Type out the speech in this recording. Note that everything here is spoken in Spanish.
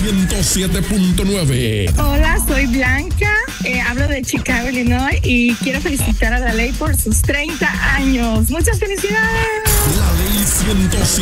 107.9. Hola, soy Blanca, hablo de Chicago, Illinois y quiero felicitar a La Ley por sus 30 años. ¡Muchas felicidades! La Ley 107.